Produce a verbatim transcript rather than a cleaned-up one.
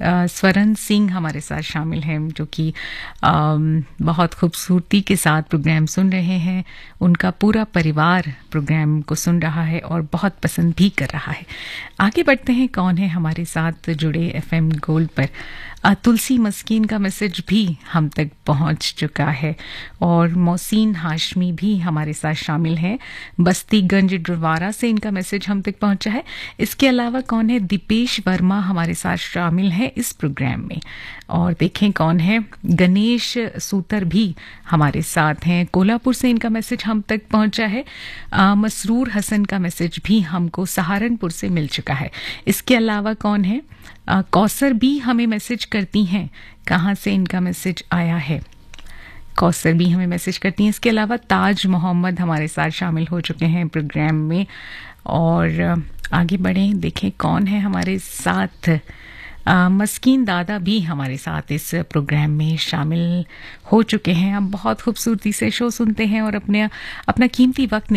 अ, स्वरण सिंह हमारे साथ शामिल हैं, जो कि अम, बहुत खूबसूरती के साथ प्रोग्राम सुन रहे हैं। उनका पूरा परिवार प्रोग्राम को सुन रहा है और बहुत पसंद भी कर रहा है। आगे बढ़ते हैं, कौन है हमारे साथ जुड़े एफएम गोल्ड पर। अ, तुलसी मस्कीन का मैसेज भी हम तक पहुंच चुका है और मोहसिन हाशमी भी हमारे साथ शामिल हैं। बस्तीगंज डरवारा से इनका मैसेज हम तक पहुंचा है। इसके अलावा कौन है, दीपेश वर्मा हमारे साथ शामिल है इस प्रोग्राम में। और देखें कौन है, गणेश सूतर भी हमारे साथ हैं। कोल्हापुर से इनका मैसेज हम तक पहुंचा है। अ, मसरूर हसन का मैसेज भी हमको सहारनपुर से मिल चुका है। इसके अलावा कौन है, अ, कौसर भी हमें मैसेज करती हैं। कहाँ से इनका मैसेज आया है, कौसर भी हमें मैसेज करती हैं। इसके अलावा ताज मोहम्मद हमारे साथ शामिल हो चुके हैं प्रोग्राम में। और आगे बढ़ें, देखें कौन है हमारे साथ। आ, मस्कीन दादा भी हमारे साथ इस प्रोग्राम में शामिल हो चुके हैं। आप बहुत खूबसूरती से शो सुनते हैं और अपने अपना कीमती वक्त